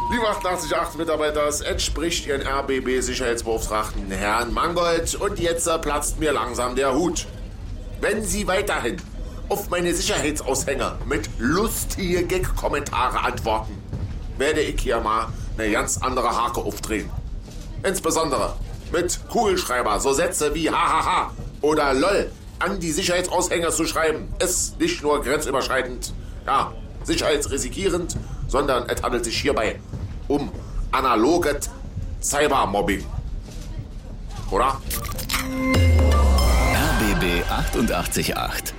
Liebe 88 Mitarbeiter, es entspricht Ihren RBB-Sicherheitsbeauftragten Herrn Mangold und jetzt platzt mir langsam der Hut. Wenn Sie weiterhin auf meine Sicherheitsaushänge mit lustigen Gag-Kommentare antworten, werde ich hier mal eine ganz andere Hake aufdrehen. Insbesondere mit Kugelschreiber so Sätze wie hahaha oder lol an die Sicherheitsaushänge zu schreiben, ist nicht nur grenzüberschreitend, ja, sicherheitsrisikierend, sondern es handelt sich hierbei um analoges Cybermobbing. Oder? RBB 88.8